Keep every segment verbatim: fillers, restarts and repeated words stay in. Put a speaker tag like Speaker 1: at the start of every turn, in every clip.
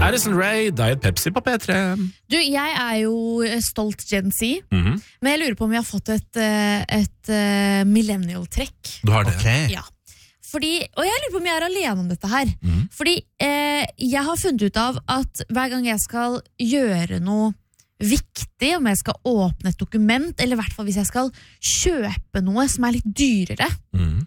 Speaker 1: Addison Rae, Diet Pepsi på P tre.
Speaker 2: Du, jeg er jo stolt Gen Z,
Speaker 1: mm-hmm.
Speaker 2: men jeg lurer på om jeg har fått et, et, et millennial-trekk.
Speaker 1: Du har det?
Speaker 3: Okay.
Speaker 2: Ja. Fordi, og jeg lurer på om jeg er alene om dette her.
Speaker 1: Mm.
Speaker 2: Fordi eh, jeg har funnet ut av at hver gang jeg skal gjøre noe viktig, om jeg skal åpne et dokument, eller i hvert fall hvis jeg skal kjøpe noe som er litt dyrere
Speaker 1: mm.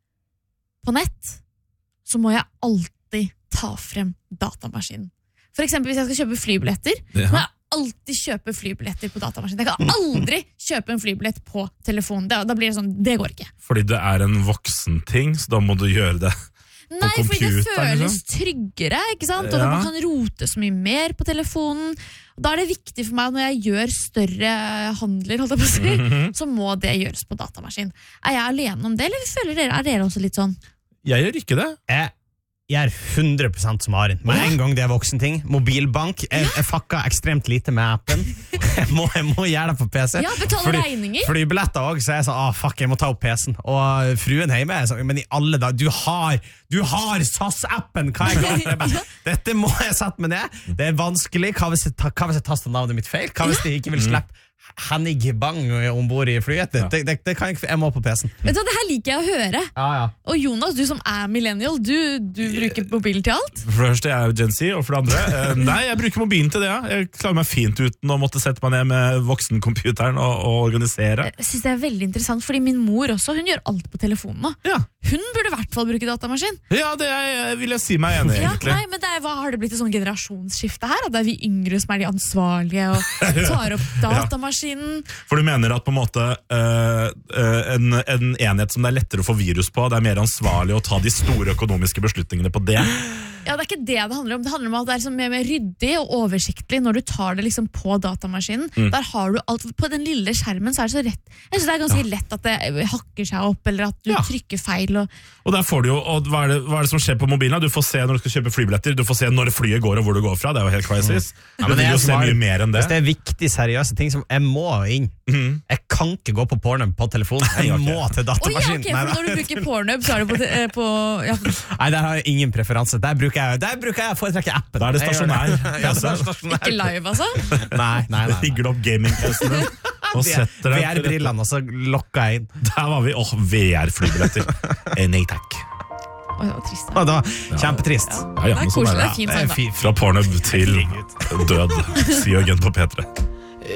Speaker 2: på nett, så må jeg alltid ta frem datamaskinen. For eksempel hvis jeg skal kjøpe flybilletter,
Speaker 1: ja.
Speaker 2: må jeg alltid kjøpe flybilletter på datamaskinen. Jeg kan aldri kjøpe en flybillett på telefonen. Da, da blir det sånn, det går ikke.
Speaker 1: Fordi det er en voksen ting, så da må du gjøre det på
Speaker 2: Nei, fordi det
Speaker 1: computer,
Speaker 2: føles
Speaker 1: liksom.
Speaker 2: tryggere, ikke sant? Og
Speaker 1: Ja.
Speaker 2: da man kan rote så mye mer på telefonen. Da er det viktig for meg når jeg gjør større handler, holdt jeg på å si,
Speaker 1: Mhm.
Speaker 2: så må det gjøres på datamaskin. Er jeg alene om det, eller føler dere, er dere også litt sånn?
Speaker 1: Jeg gjør ikke det.
Speaker 3: Jeg, jeg er hundre prosent som Arin. Men en gang det er voksen ting. Mobilbank. Jeg, jeg fucka ekstremt lite med appen. Jeg må, jeg må gjøre det på P C.
Speaker 2: Ja, betale
Speaker 3: Fordi-
Speaker 2: regninger.
Speaker 3: Flybilletter også, så er jeg sånn, ah, fuck, jeg må ta opp P C-en. Og fruen hjemme er sånn, men i alle dager, du har, du har S A S-appen, hva er galt? Jeg bare, Dette må jeg sette meg ned. Det er vanskelig. Hva hvis jeg, ta- hva hvis jeg tastet navnet mitt feil? Hva hvis jeg ikke vil slippe Henning Bang ombord i flyet? Det, det, det, det kan jeg ikke, jeg må på P C-en.
Speaker 2: Vet du hva, det her liker jeg å høre.
Speaker 3: Ja, ja.
Speaker 2: Og Jonas, du som er millennial, du, du bruker mobilen til alt.
Speaker 1: For det første, jeg er Gen Z, og for det andre eh, nei, jeg bruker mobilen til det, ja. Jeg klarer meg fint uten å måtte sette meg ned med voksencomputeren og, og organisere.
Speaker 2: Jeg synes det er veldig interessant, fordi min mor også, hun gjør alt på telefonen nå.
Speaker 1: Ja,
Speaker 2: Hun burde i hvert fall bruke datamaskin.
Speaker 1: ja det er, vil jeg si meg enig i,
Speaker 2: Ja,
Speaker 1: egentlig.
Speaker 2: nei, men det er, hva Har det blitt et sånn generasjonsskifte her? At det er vi yngre som er de ansvarlige og tar opp datamaskinen?
Speaker 1: For du mener at på en måte eh, eh, en, en enhet som det er lettere å få virus på, det er mer ansvarlig å ta de store økonomiske beslutningene på det?
Speaker 2: Ja, det er ikke det det handler om. Det handler om at det er liksom mer, mer ryddig og oversiktlig når du tar det liksom på datamaskinen.
Speaker 1: Mm.
Speaker 2: Der har du alt, på den lille skjermen så er det så rett. Jeg synes det er ganske lett at det hakker seg opp, eller at du
Speaker 1: Ja.
Speaker 2: trykker feil. Og,
Speaker 1: Og der får du jo, og hva er, det, hva er det som skjer på mobilen? Du får se når du skal kjøpe flybilletter, du får se når flyet går og hvor du går fra. Det er jo helt crisis.
Speaker 3: Ja,
Speaker 1: du
Speaker 3: men det
Speaker 1: vil
Speaker 3: er
Speaker 1: jo se
Speaker 3: smart.
Speaker 1: mye mer enn det.
Speaker 3: Hvis det er viktig, seriøse ting som jeg må inn.
Speaker 1: Mhm.
Speaker 3: Jeg kan ikke gå på Pornhub på telefonen. Jeg
Speaker 1: ok.
Speaker 3: må til
Speaker 2: Å ja,
Speaker 3: datamaskinen.
Speaker 2: ok,
Speaker 3: Nei,
Speaker 2: for når du bruker Pornhub, så er det på, eh, på ja.
Speaker 3: Nei, der har jeg ingen preferanse. Der bruker jeg, der bruker jeg foretrekke appen.
Speaker 1: Da er det
Speaker 3: Jeg gjør
Speaker 1: stasjonær.
Speaker 3: Ja, det er stasjonær.
Speaker 2: Ikke live, altså.
Speaker 3: Nei, nei, nei.
Speaker 1: Rigger opp gaming-PC-en din og setter deg
Speaker 3: V R-brillene, og så lokker jeg inn.
Speaker 1: Der var vi. Åh, V R-flybilletter. Eh, Nei takk.
Speaker 2: Oi, det var trist.
Speaker 3: Og det var kjempetrist.
Speaker 1: Ja, ja,
Speaker 2: Det er
Speaker 1: men sånn
Speaker 2: koselig, det
Speaker 1: det.
Speaker 2: er fint
Speaker 3: Det er
Speaker 2: sang da.
Speaker 3: fint.
Speaker 1: Fra Pornhub til død. Si Jørgen på P tre.